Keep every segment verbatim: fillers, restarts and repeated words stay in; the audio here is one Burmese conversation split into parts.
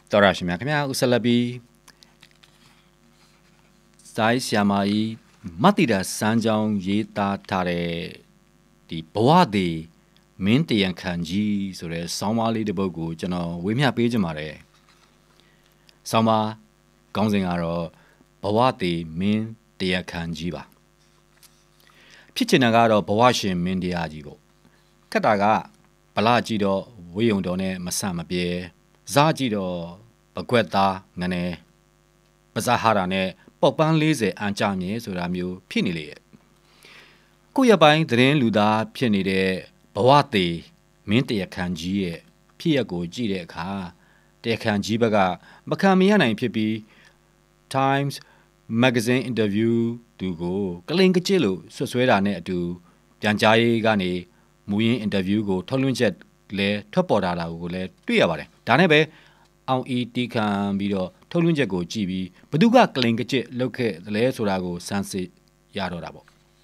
တော်ရရှိမြခင်ဗျာဥဆလဘီစိုင်းရှာမာကြီးမတ်တီတာစမ်းကြောင်းရေးသားထားတဲ့ဒီဘဝသည်မင်းတရံခံကြီးဆိုတဲ့ဆောင်းပါးလေးတစ်ပုဒ်ကိုကျွန်တော်ဝေမျှပေးချင်ပါတယ်ဆောင်းပါးခေါင်းစဉ်ကတော့ဘဝသည်မင်းတရံခံကြီးပါဖြစ်ချင်တာကတော့ဘဝရှင်မင်းတရားကြီးပေါ့ခက်တာကဗလာကြည့်တော့ဝေယုံတော်နဲ့မဆန့်မပြေစားကြည့်တော့ပကွက်သားငနေပဇာဟာရာနဲ့ပေါက်ပန်းလေးဆယ်အန်ကြမြေဆိုတာမျိုးဖြစ်နေလေရဲ့ခုရပိုင်းသတင်းလူသားဖြစ်နေတဲ့ဘဝသေးမင်းတရခန်ကြီးရဲ့ဖြစ်ရက်ကိုကြည့်တဲ့အခါတရခန်ကြီးဘက်ကမခံမရနိုင်ဖြစ်ပြီး Times Magazine interview သူကိုကလိန်ကကြစ်လို့ဆွဆွဲတာနဲ့အတူပြန်ကြားရေးကနေမူရင်း interview ကိုထုတ်လွှင့်ချက်လဲထွက်ပေါ်လာတာကိုလည်းတွေ့ရပါတယ်ဒါနဲ့ပဲအောင်အီတီခံပြီးတော့ထုတ်လွှင့်ချက်ကိုကြည့်ပြီးဘသူကကလိန်ကကြစ်လောက်ခဲ့တယ်လဲဆိုတာကိုစမ်းစစ်ရတော့တာပေါ့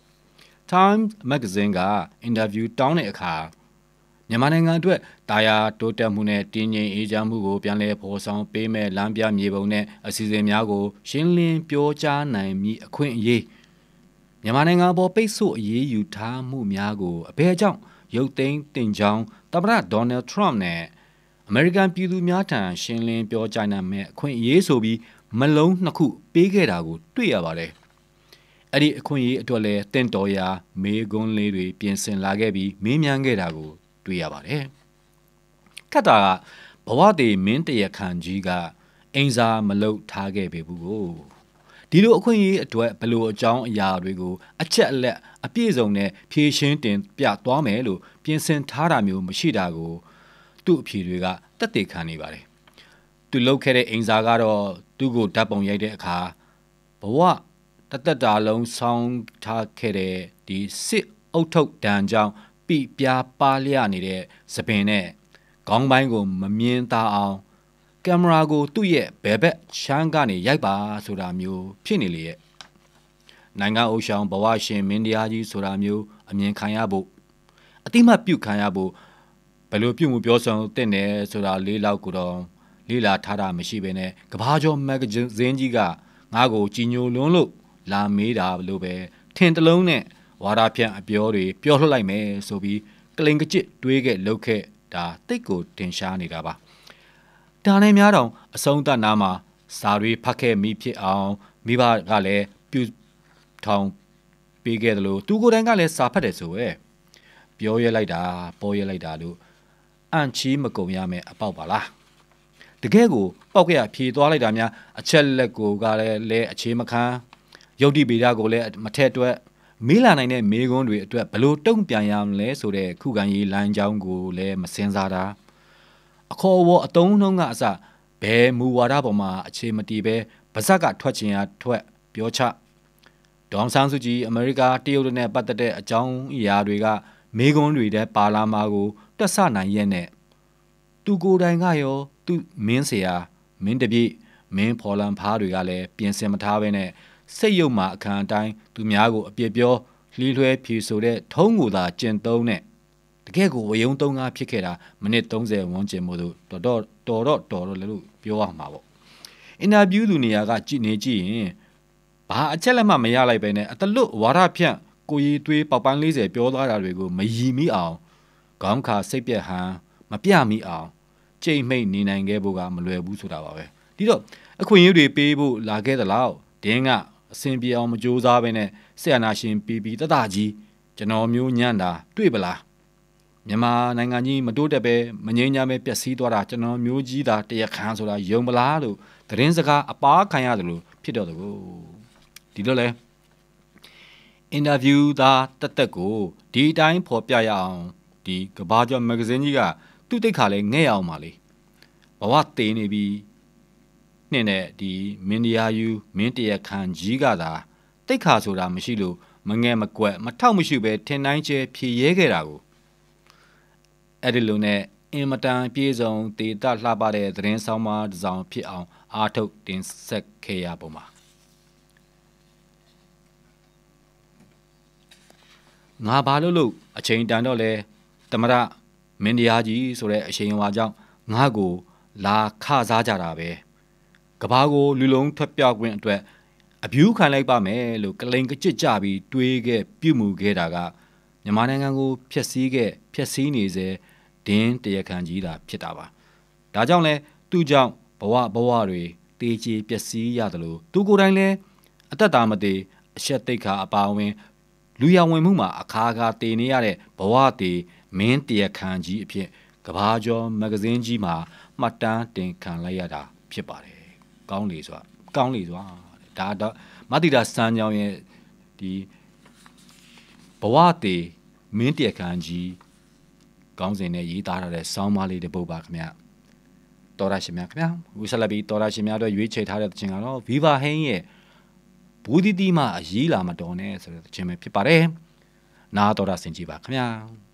Time Magazine ကအင်တာဗျူးတောင်းတဲ့အခါမြန်မာနိုင်ငံအတွက်တာယာတိုးတက်မှုနဲ့တည်ငြိမ်အေးချမ်းမှုကိုပြန်လည်ဖော်ဆောင်ပေးမဲ့လမ်းပြမြေပုံနဲ့အစီအစဉ်များကိုရှင်းလင်းပြောကြားနိုင်မည်အခွင့်အရေးမြန်မာနိုင်ငံပေါ်ပိတ်ဆို့အရေးယူထားမှုများကိုအဘယ်ကြောင့်ရုပ်သိမ်းတင်ကြောင်းသမ္မတဒေါ်နယ်ထရမ့်နဲ့အမေရိကန်ပြည်သူများထံရှင်းလင်းပြောကြားနိုင်မဲ့အခွင့်အရေးဆိုပြီးမလုံးနှစ်ခုပေးခဲ့တာကိုတွေ့ရပါတယ်။အဲ့ဒီအခွင့်အရေးအတွက်လည်းတင့်တော်ရာမေးခွန်းလေးတွေပြင်ဆင်လာခဲ့ပြီးမေးမြန်းခဲ့တာကိုတွေ့ရပါတယ်။ခက်တာကဘဝတည်မင်းတရခန်ကြီးကအင်စာမလုထားခဲ့ပေဘူးကိုဒီလိုအခွင့်အရေးအတွက်ဘလို့အကြောင်းအရာတွေကိုအချက်အလက်အပြည့်စုံနဲ့ဖြည့်ရှင်းတင်ပြသွားမယ်လို့ပြင်ဆင်ထားတာမျိုးမရှိတာကိုသူ့အဖြေတွေကတက်တေခံနေပါတယ်သူလှုပ်ခဲ့တဲ့အင်စာကတော့သူ့ကိုဓာတ်ပုံရိုက်တဲ့အခါဘဝတသက်တာလုံးဆောင်းထားခဲ့တဲ့ဒီစစ်အုပ်ထုပ်တန်ကြောင့်ပြပြပါလျနေတဲ့သပင်နဲ့ခေါင်းပိုင်းကိုမမြင်သာအောင်ကင်မရာကိုသူ့ရဲ့ဘယ်ဘက်ရှမ်းကနေရိုက်ပါဆိုတာမျိုးဖြစ်နေလေရဲ့နိုင်ငံအုပ်ဆောင်ဘဝရှင်မင်းတရားကြီးဆိုတာမျိုးအမြင်ခံရဖို့အတိမတ်ပြုခံရဖို့ဘယ်လိုပြုမှုပြောဆောင်တဲ့နယ်ဆိုတာလေးလောက်ကိုတော့လေးလာထားတာမရှိဘဲနဲ့ကဘာကျော်မဂ္ဂဇင်းကြီးကငါ့ကိုကြည်ညိုလွန်းလို့လာမေးတာလို့ပဲထင်တလုံးနဲ့ဝါဒဖြန့်အပြောတွေပြောလှလိုက်မယ်ဆိုပြီးကလိန်ကကြစ်တွေးခဲ့လှုပ်ခဲ့ဒါတိတ်ကိုတင်ရှားနေတာပါဒါနဲ့များတော့အဆုံးသတ်နာမှာစာတွေဖတ်ခဲ့မိဖြစ်အောင်မိဘကလည်းပြုထောင်ပေးခဲ့တယ်လို့သူကိုယ်တိုင်ကလည်းစာဖတ်တယ်ဆိုပဲပြောရလိုက်တာပေါ်ရလိုက်တာလို့အန်ချီမကုံရမယ်အပေါက်ပါလားတကယ်ကိုပောက်ကရဖြေသွားလိုက်တာများအချက်လက်ကိုကလည်းလဲအခြေမခံယုတ်တိဗေဒကိုလည်းမထက်တွက်မေးလာနိုင်တဲ့မေးခွန်းတွေအတွက်ဘလို့တုံ့ပြန်ရမလဲဆိုတဲ့ခုခံရေးလမ်းကြောင်းကိုလည်းမစင်စားတာအခေါ်အဝေါ်အတုံးနှုံးကအစဘယ်မူဝါဒပေါ်မှာအခြေမတည်ပဲပါဇက်ကထွက်ချင်ရထွက်ပြောချဒေါန်ဆန်းစုကြည်အမေရိကတရုတ်နဲ့ပတ်သက်တဲ့အကြောင်းအရာတွေကမေးခွန်းတွေတဲ့ပါလာမာကိုတွက်ဆနိုင်ရဲ့နဲ့သူကိုယ်တိုင်ကရောသူမင်းเสียမင်းတပြည့်မင်းဖော်လန်ဖားတွေကလည်းပြင်ဆင်မထားဘဲနဲ့စိတ်ယုတ်မှအခန်းအတိုင်းသူများကိုအပြစ်ပြောလှီးလွှဲဖြေဆိုတဲ့ထုံးကိုသာကျင့်သုံးနဲ့တကယ်ကိုဝယုံသုံးကားဖြစ်ခဲ့တာမိနစ်သုံးဆယ်ဝန်းကျင်မို့လို့တော်တော့တော်တော့တော်တော့လည်းလို့ပြောရမှာပေါ့အင်တာဗျူးသူနေရာကကြည့်နေကြည့်ရင်ဘာအချက်လက်မှမရလိုက်ပဲနဲ့အတလွတ်ဝါဒဖြန့်ကိုရီသွေးပေါက်ပန်းလေးဆယ်ပြောသွားတာတွေကိုမယီမိအောင်ခေါင်းခါစိတ်ပြက်ဟန်မပြမိအောင်ကြိတ်မိတ်နေနိုင်ခဲ့ဖို့ကမလွယ်ဘူးဆိုတာပါပဲဒီတော့အခွင့်အရေးတွေပေးဖို့လာခဲ့သလားဒင်းကအစင်ပြေအောင်မကြိုးစားဘဲနဲ့ဆရာနာရှင်ပီပီတတကြီးကျွန်တော်မျိုးညံ့တာတွေ့ပလားမြန်မာနိုင်ငံကြီးမတိုးတက်ပဲမငြိမ်းချမ်းပဲပျက်စီးသွားတာကျွန်တော်မျိုးကြီးတာတရခမ်းဆိုတာယုံပလားလို့သတင်းစကားအပါခံရတယ်လို့ဖြစ်တော့တယ်ကိုဒီလိုလဲအင်တာဗျူးသားတက်တက်ကိုဒီအတိုင်းဖော်ပြရအောင်ဒီကဘာကျော်မဂ္ဂဇင်းကြီးကသူ့တိတ်ခါလဲငဲ့အောင်ပါလေဘဝတေးနေပြီးနှင်းတဲ့ဒီမင်းတရားယူမင်းတရခန်ကြီးကသာတိတ်ခါဆိုတာမရှိလို့မငဲ့မကွက်မထောက်မရှိပဲထင်တိုင်းကျဲဖြေရဲခဲ့တာကိုအဲ့ဒီလိုနဲ့အင်မတန်ပြေဆုံးဒေတာလှပတဲ့သတင်းဆောင်မတစ်စောင်ဖြစ်အောင်အားထုတ်တင်ဆက်ခဲ့ရပုံပါငါဘာလို့လို့အချိန်တန်တော့လဲတမရမင်းတရားကြီးဆိုတဲ့အချိန်အဝါကြောင့်ငါ့ကိုလာခစားကြတာပဲကဘာကိုလူလုံးထွက်ပြောက်ခွင့်အတွက်အပြူးခံလိုက်ပါမယ်လို့ကလိန်ကကြစ်ကြပြီးတွေးခဲ့ပြုမှုခဲ့တာကမြန်မာနိုင်ငံကိုဖျက်ဆီးခဲ့ဖျက်ဆီးနေစေဒင်းတရခန်ကြီးတာဖြစ်တာပါဒါကြောင့်လဲသူ့ကြောင့်ဘဝဘဝတွေတေးချေပျက်စီးရတယ်လို့သူကိုယ်တိုင်လဲအသက်တာမသေးအရှက်တိတ်ခါအပါအဝင်လူရဝင်မှုမှာအခါခါတည်နေရတဲ့ဘဝတည်မင်းတရခန်ကြီးအဖြစ်ကဘာကျော်မဂ္ဂဇင်းကြီးမှာမှတ်တမ်းတင်ခံလိုက်ရတာဖြစ်ပါတယ်ကောင်းလေစွာကောင်းလေစွာဒါတော့မတိတာစံကြောင်ရဲ့ဒီဘဝတည်မင်းတရခန်ကြီးကောင်းစဉ်နဲ့ရေးသားထားတဲ့ဆောင်းပါးလေးတစ်ပုဒ်ပါခင်ဗျတော်ရရှင်များခင်ဗျဝိဆလဘီတော်ရရှင်များတို့ရွေးချယ်ထားတဲ့သချင်းကတော့ Viva ဟင်းရဲ့ဘူးတီတီမှအရေးလာမတော်နဲ့ဆိုတဲ့သချင်းပဲဖြစ်ပါတယ်နားတော်ရဆင်ကြပါခင်ဗျ